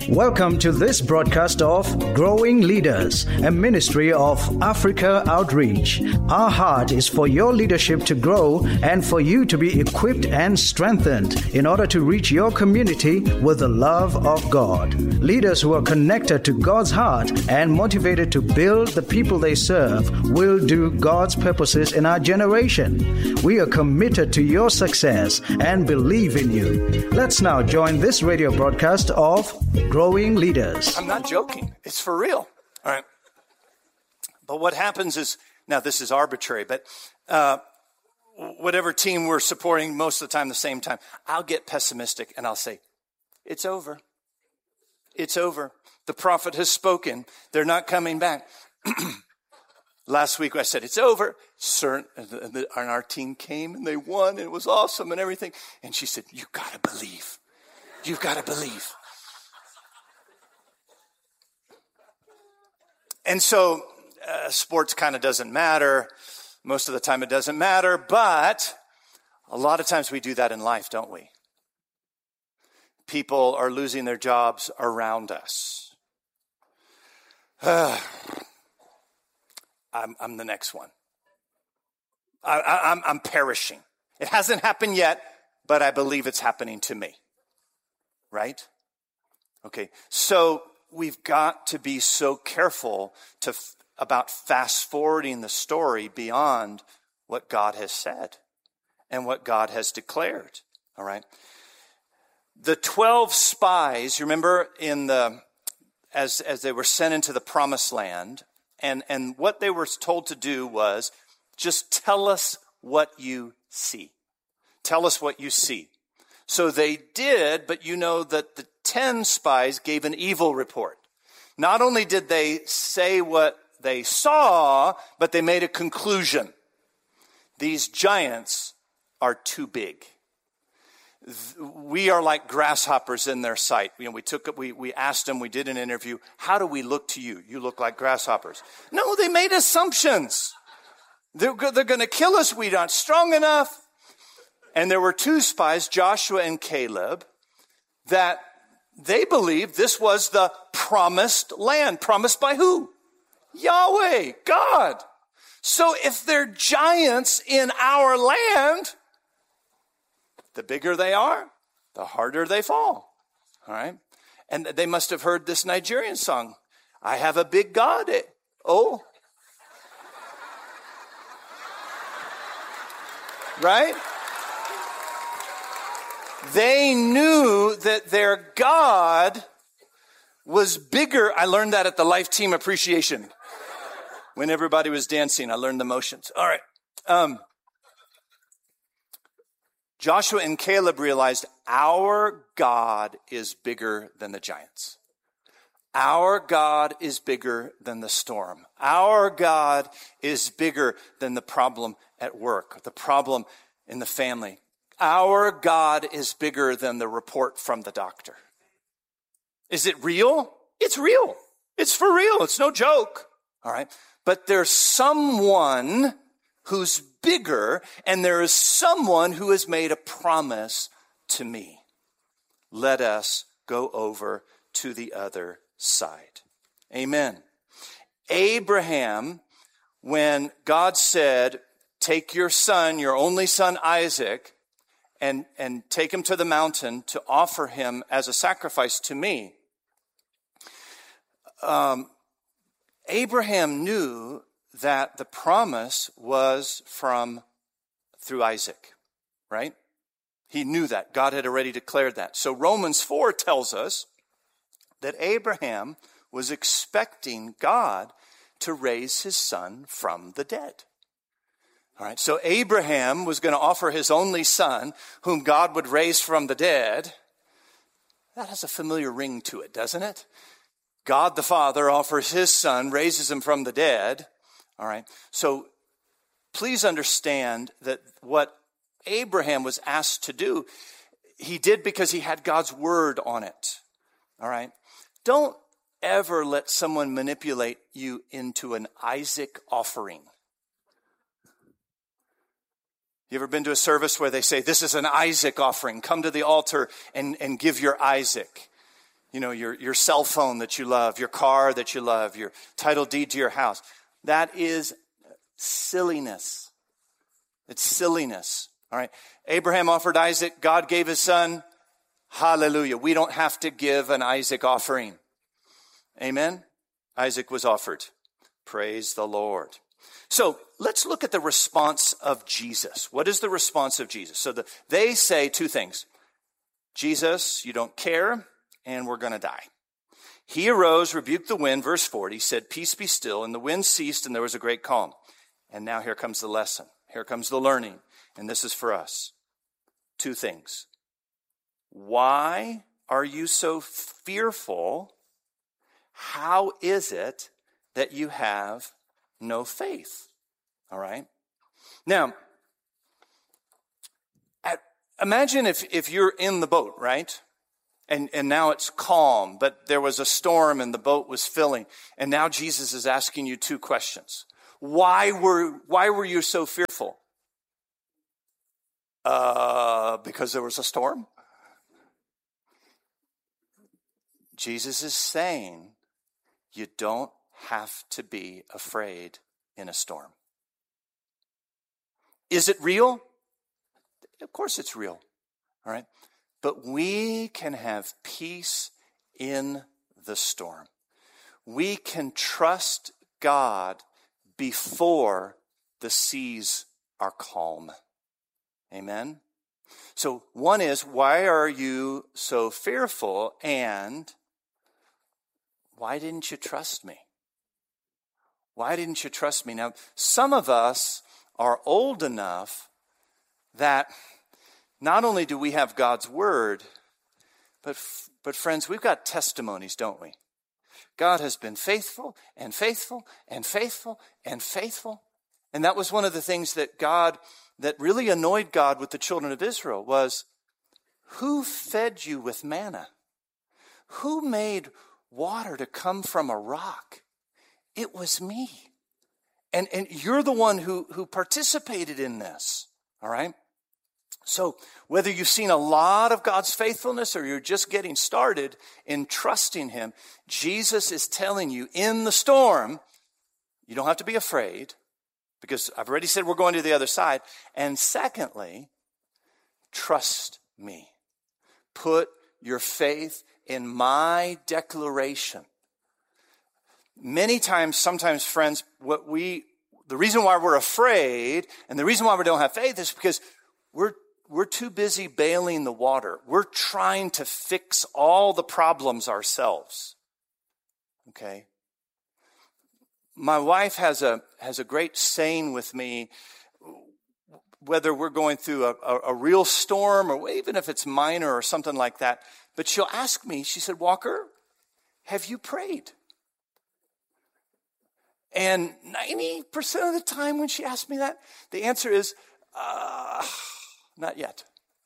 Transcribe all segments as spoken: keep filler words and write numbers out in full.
Welcome to this broadcast of Growing Leaders, a ministry of Africa Outreach. Our heart is for your leadership to grow and for you to be equipped and strengthened in order to reach your community with the love of God. Leaders who are connected to God's heart and motivated to build the people they serve will do God's purposes in our generation. We are committed to your success and believe in you. Let's now join this radio broadcast of Growing Leaders. I'm not joking. It's for real. All right. But what happens is, now this is arbitrary, but uh, whatever team we're supporting most of the time, the same time, I'll get pessimistic and I'll say, it's over. It's over. The prophet has spoken. They're not coming back. Last week I said, it's over. Certain, and our team came and they won and it was awesome and everything. And she said, you've got to believe. You've got to believe. And so uh, sports kind of doesn't matter. Most of the time it doesn't matter, but a lot of times we do that in life, don't we? People are losing their jobs around us. Uh, I'm, I'm the next one. I, I, I'm, I'm perishing. It hasn't happened yet, but I believe it's happening to me. Right? Okay, so we've got to be so careful to f- about fast forwarding the story beyond what God has said and what God has declared. All right. The twelve spies, you remember in the, as, as they were sent into the promised land, and, and what they were told to do was just tell us what you see. Tell us what you see. So they did, but you know that the ten spies gave an evil report. Not only did they say what they saw, but they made a conclusion. These giants are too big. We are like grasshoppers in their sight. You know, we took, we, we asked them, we did an interview, how do we look to you? You look like grasshoppers. No, they made assumptions. They're, they're going to kill us. We're not strong enough. And there were two spies, Joshua and Caleb, that they believed this was the promised land. Promised by who? Yahweh, God. So if they're giants in our land, the bigger they are, the harder they fall. All right? And they must have heard this Nigerian song, I have a big God. Eh? Oh. Right? They knew that their God was bigger. I learned that at the Life Team Appreciation. When everybody was dancing, I learned the motions. All right. Um, Joshua and Caleb realized our God is bigger than the giants. Our God is bigger than the storm. Our God is bigger than the problem at work, the problem in the family. Our God is bigger than the report from the doctor. Is it real? It's real. It's for real. It's no joke. All right. But there's someone who's bigger, and there is someone who has made a promise to me. Let us go over to the other side. Amen. Abraham, when God said, take your son, your only son Isaac, and, and take him to the mountain to offer him as a sacrifice to me. Um, Abraham knew that the promise was from, through Isaac, right? He knew that. God had already declared that. So Romans four tells us that Abraham was expecting God to raise his son from the dead. All right, so Abraham was going to offer his only son, whom God would raise from the dead. That has a familiar ring to it, doesn't it? God the Father offers his son, raises him from the dead. All right, so please understand that what Abraham was asked to do, he did because he had God's word on it. All right, don't ever let someone manipulate you into an Isaac offering. You ever been to a service where they say, this is an Isaac offering. Come to the altar and, and give your Isaac. you know, your, your cell phone that you love, your car that you love, your title deed to your house. That is silliness. It's silliness. All right. Abraham offered Isaac. God gave his son. Hallelujah. We don't have to give an Isaac offering. Amen. Isaac was offered. Praise the Lord. So let's look at the response of Jesus. What is the response of Jesus? So the, they say two things. Jesus, you don't care, and we're going to die. He arose, rebuked the wind, verse forty, said, peace be still, and the wind ceased, and there was a great calm. And now here comes the lesson. Here comes the learning, and this is for us. Two things. Why are you so fearful? How is it that you have no faith? All right. Now, at, imagine if, if you're in the boat, right? And, and now it's calm, but there was a storm and the boat was filling. And now Jesus is asking you two questions. Why were, why were you so fearful? Uh, because there was a storm? Jesus is saying, you don't have to be afraid in a storm. Is it real? Of course it's real. All right. But we can have peace in the storm. We can trust God before the seas are calm. Amen. So one is, why are you so fearful? And why didn't you trust me? Why didn't you trust me? Now, some of us are old enough that not only do we have God's word, but, but friends, we've got testimonies, don't we? God has been faithful and faithful and faithful and faithful. And that was one of the things that God, that really annoyed God with the children of Israel was, who fed you with manna? Who made water to come from a rock? It was me. And, and you're the one who, who participated in this. All right? So whether you've seen a lot of God's faithfulness or you're just getting started in trusting him, Jesus is telling you in the storm, you don't have to be afraid because I've already said we're going to the other side. And secondly, trust me. Put your faith in my declaration. Many times, sometimes, friends, what we, the reason why we're afraid and the reason why we don't have faith is because we're, we're too busy bailing the water. We're trying to fix all the problems ourselves. Okay? My wife has a, has a great saying with me, whether we're going through a, a, a real storm or even if it's minor or something like that. But she'll ask me, she said, Walker, have you prayed? And ninety percent of the time when she asks me that, the answer is, uh, not yet.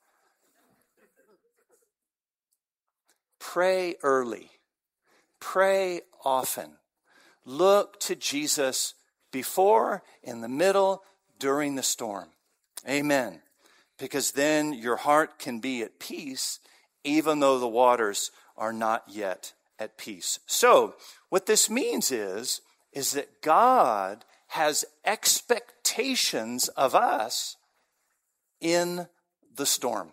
Pray early. Pray often. Look to Jesus before, in the middle, during the storm. Amen. Because then your heart can be at peace, even though the waters are not yet at peace. So, what this means is, is that God has expectations of us in the storm.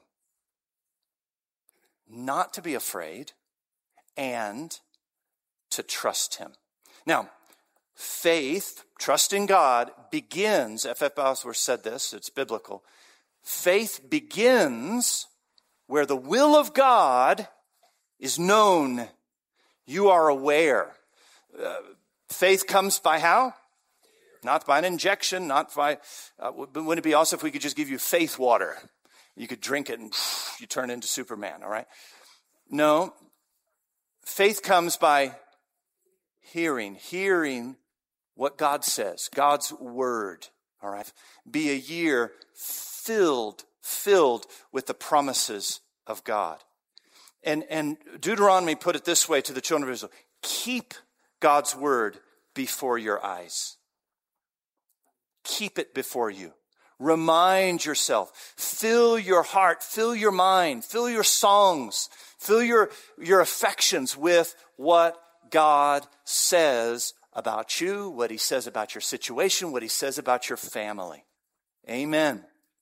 Not to be afraid and to trust him. Now, faith, trust in God, begins, F F Bosworth said this, it's biblical. Faith begins where the will of God is known. You are aware. Uh, faith comes by how? Not by an injection, not by, uh, wouldn't it be awesome if we could just give you faith water? You could drink it and pff, you turn into Superman, all right? No, faith comes by hearing, hearing what God says, God's word, all right? Be a year filled, filled with the promises of God. And, and Deuteronomy put it this way to the children of Israel, keep God's word before your eyes. Keep it before you. Remind yourself. Fill your heart, fill your mind, fill your songs, fill your, your affections with what God says about you, what he says about your situation, what he says about your family. Amen.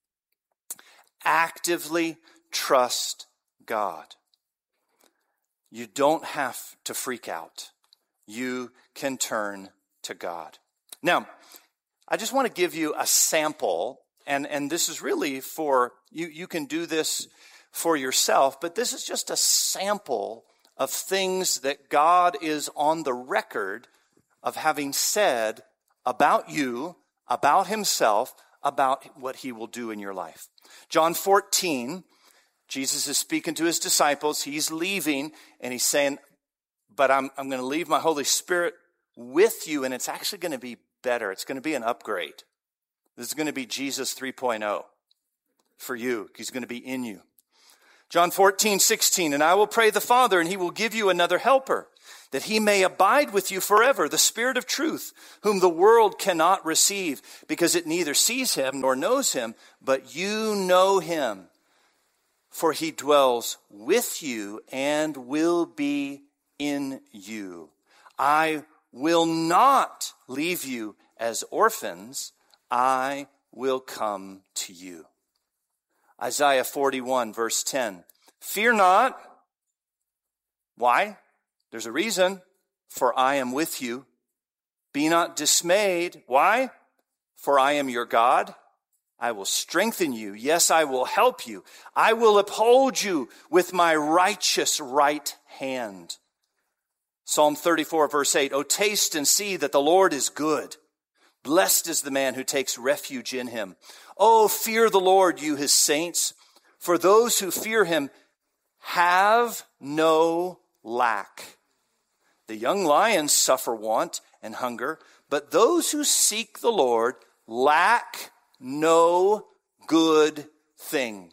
Actively trust God. You don't have to freak out. You can turn to God. Now, I just want to give you a sample, and, and this is really for, you, you can do this for yourself, but this is just a sample of things that God is on the record of having said about you, about himself, about what he will do in your life. John fourteen, Jesus is speaking to his disciples. He's leaving, and he's saying, but I'm, I'm going to leave my Holy Spirit with you, and it's actually going to be better. It's going to be an upgrade. This is going to be Jesus three point oh for you. He's going to be in you. John fourteen, sixteen, and I will pray the Father, and he will give you another helper, that he may abide with you forever, the Spirit of truth, whom the world cannot receive, because it neither sees him nor knows him, but you know him, for he dwells with you and will be in you. I will not leave you as orphans. I will come to you. Isaiah forty-one, verse ten. Fear not. Why? There's a reason. For I am with you. Be not dismayed. Why? For I am your God. I will strengthen you. Yes, I will help you. I will uphold you with my righteous right hand. Psalm thirty-four, verse eight. Oh, taste and see that the Lord is good. Blessed is the man who takes refuge in him. Oh, fear the Lord, you his saints, for those who fear him have no lack. The young lions suffer want and hunger, but those who seek the Lord lack no good thing.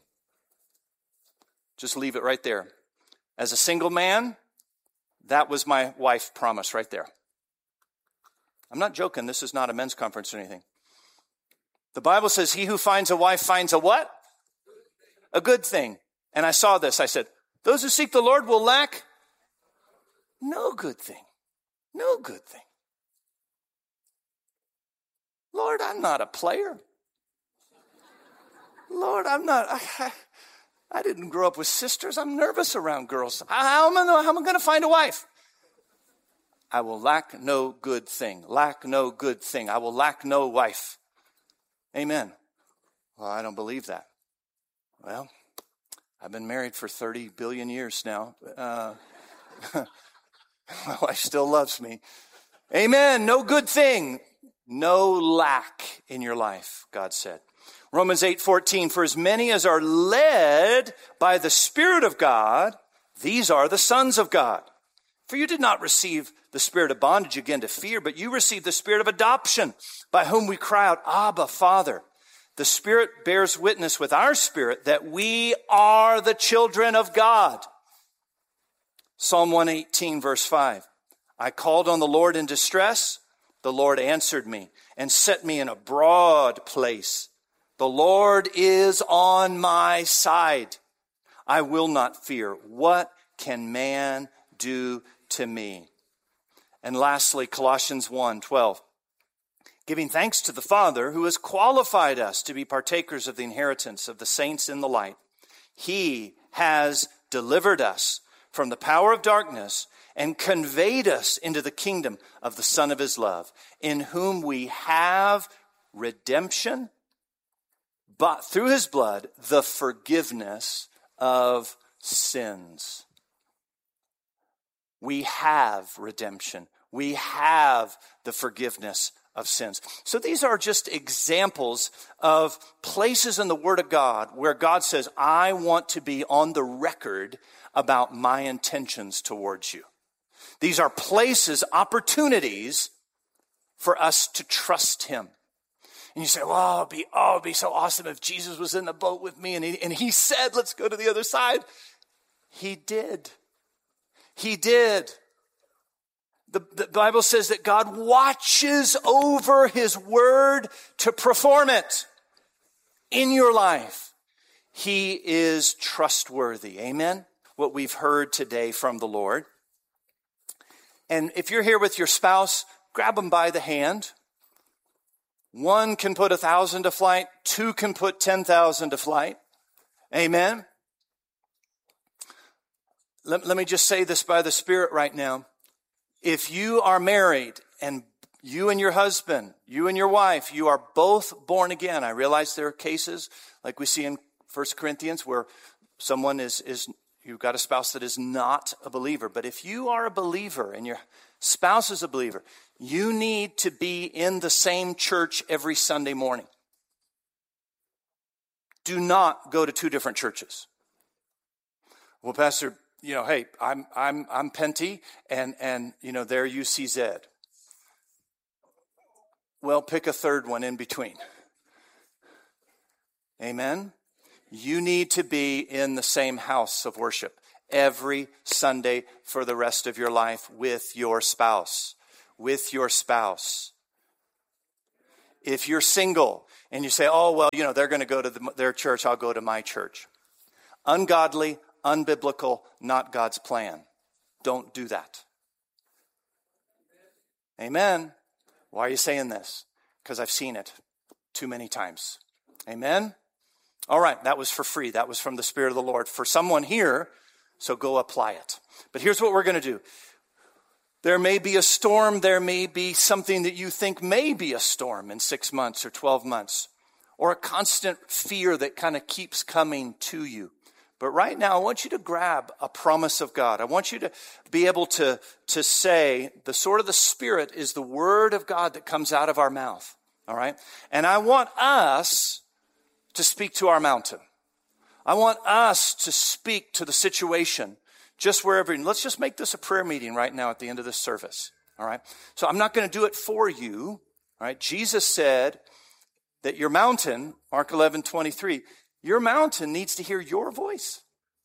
Just leave it right there. As a single man, that was my wife promise right there. I'm not joking. This is not a men's conference or anything. The Bible says, he who finds a wife finds a what? A good thing. And I saw this. I said, those who seek the Lord will lack no good thing. No good thing. Lord, I'm not a player. Lord, I'm not, I, I didn't grow up with sisters. I'm nervous around girls. How am I, how am I going to find a wife? I will lack no good thing. Lack no good thing. I will lack no wife. Amen. Well, I don't believe that. Well, I've been married for thirty billion years now. Uh, my wife still loves me. Amen. No good thing. No lack in your life, God said. Romans eight fourteen, for as many as are led by the Spirit of God, these are the sons of God. For you did not receive the spirit of bondage again to fear, but you received the spirit of adoption, by whom we cry out, Abba, Father. The Spirit bears witness with our spirit that we are the children of God. Psalm one eighteen, verse five. I called on the Lord in distress. The Lord answered me and set me in a broad place. The Lord is on my side. I will not fear. What can man do to me? And lastly, Colossians one twelve. Giving thanks to the Father who has qualified us to be partakers of the inheritance of the saints in the light. He has delivered us from the power of darkness and conveyed us into the kingdom of the Son of his love, in whom we have redemption, but through his blood, the forgiveness of sins. We have redemption. We have the forgiveness of sins. So these are just examples of places in the Word of God where God says, I want to be on the record about my intentions towards you. These are places, opportunities for us to trust him. And you say, well, it'd be, oh, it'd be so awesome if Jesus was in the boat with me and he, and he said, let's go to the other side. He did. He did. The, the Bible says that God watches over his word to perform it. in your life. He is trustworthy. Amen? What we've heard today from the Lord. And if you're here with your spouse, grab them by the hand. One can put a thousand to flight. Two can put ten thousand to flight. Amen? Let, let me just say this by the Spirit right now. If you are married and you and your husband, you and your wife, you are both born again. I realize there are cases like we see in First Corinthians where someone is, is, you've got a spouse that is not a believer. But if you are a believer and your spouse is a believer, you need to be in the same church every Sunday morning. Do not go to two different churches. Well, Pastor, you know, hey, I'm I'm I'm Penty, and and you know they're U C Z. Well, pick a third one in between. Amen. You need to be in the same house of worship every Sunday for the rest of your life with your spouse. With your spouse. If you're single and you say, oh, well, you know, they're going to go to the, their church, I'll go to my church. Ungodly, unbiblical, not God's plan. Don't do that. Amen. Why are you saying this? Because I've seen it too many times. Amen. All right, that was for free. That was from the Spirit of the Lord for someone here, so go apply it. But here's what we're going to do. There may be a storm. There may be something that you think may be a storm in six months or twelve months, or a constant fear that kind of keeps coming to you. But right now, I want you to grab a promise of God. I want you to be able to, to say the sword of the Spirit is the word of God that comes out of our mouth. All right? And I want us to speak to our mountain. I want us to speak to the situation just wherever. And let's just make this a prayer meeting right now at the end of this service. All right? So I'm not going to do it for you. All right? Jesus said that your mountain, Mark eleven twenty-three, your mountain needs to hear your voice.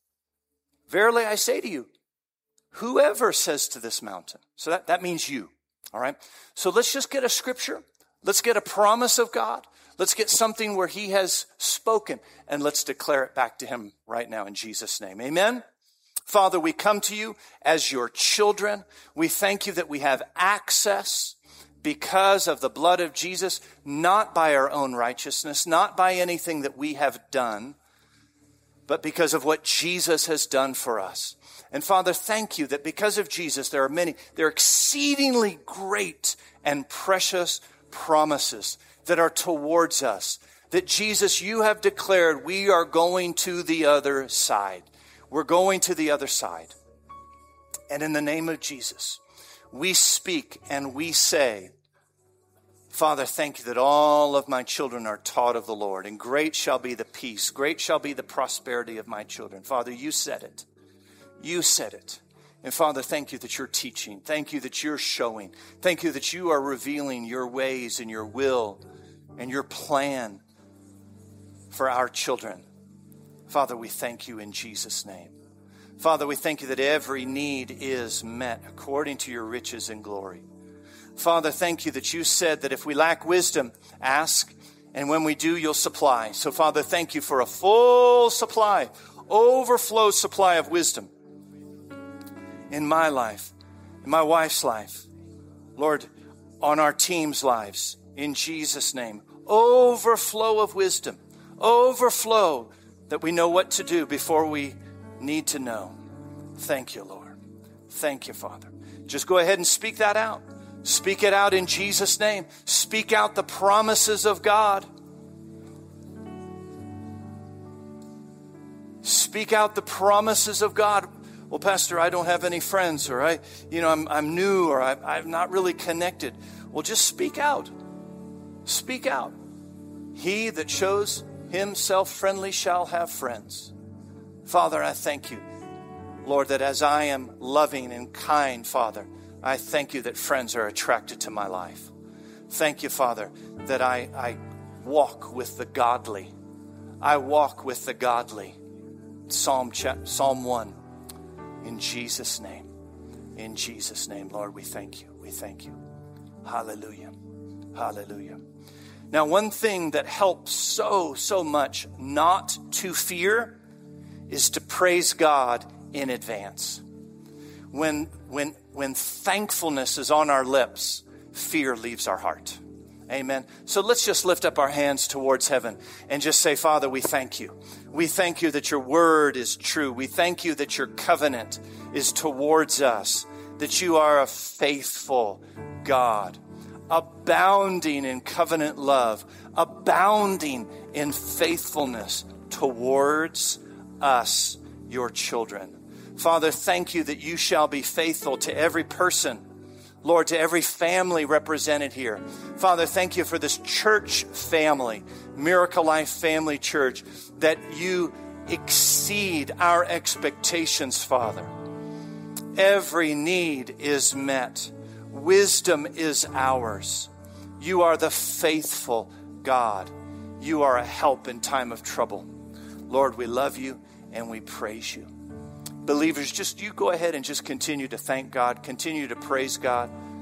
Verily I say to you, whoever says to this mountain. So that, that means you. All right? So let's just get a scripture. Let's get a promise of God. Let's get something where he has spoken. And let's declare it back to him right now in Jesus' name. Amen? Father, we come to you as your children. We thank you that we have access because of the blood of Jesus, not by our own righteousness, not by anything that we have done, but because of what Jesus has done for us. And Father, thank you that because of Jesus, there are many, there are exceedingly great and precious promises that are towards us. That Jesus, you have declared we are going to the other side. We're going to the other side. And in the name of Jesus, we speak and we say, Father, thank you that all of my children are taught of the Lord, and great shall be the peace, great shall be the prosperity of my children. Father, you said it. You said it. And Father, thank you that you're teaching. Thank you that you're showing. Thank you that you are revealing your ways and your will and your plan for our children. Father, we thank you in Jesus' name. Father, we thank you that every need is met according to your riches and glory. Father, thank you that you said that if we lack wisdom, ask, and when we do, you'll supply. So, Father, thank you for a full supply, overflow supply of wisdom in my life, in my wife's life, Lord, on our team's lives, in Jesus' name. Overflow of wisdom, overflow that we know what to do before we need to know. Thank you, Lord. Thank you, Father. Just go ahead and speak that out. Speak it out in Jesus' name. Speak out the promises of God. Speak out the promises of God. Well, Pastor, I don't have any friends, or I, you know, I'm, I'm new, or I, I'm not really connected. Well, just speak out. Speak out. He that shows himself friendly shall have friends. Father, I thank you, Lord, that as I am loving and kind, Father, I thank you that friends are attracted to my life. Thank you, Father, that I, I walk with the godly. I walk with the godly. Psalm, Psalm one. In Jesus' name. In Jesus' name, Lord, we thank you. We thank you. Hallelujah. Hallelujah. Now, one thing that helps so, so much not to fear is to praise God in advance. When, when, when thankfulness is on our lips, fear leaves our heart. Amen. So let's just lift up our hands towards heaven and just say, Father, we thank you. We thank you that your word is true. We thank you that your covenant is towards us, that you are a faithful God, abounding in covenant love, abounding in faithfulness towards us, your children. Father, thank you that you shall be faithful to every person, Lord, to every family represented here. Father, thank you for this church family, Miracle Life Family Church, that you exceed our expectations, Father. Every need is met. Wisdom is ours. You are the faithful God. You are a help in time of trouble. Lord, we love you and we praise you. Believers, just you go ahead and just continue to thank God, continue to praise God.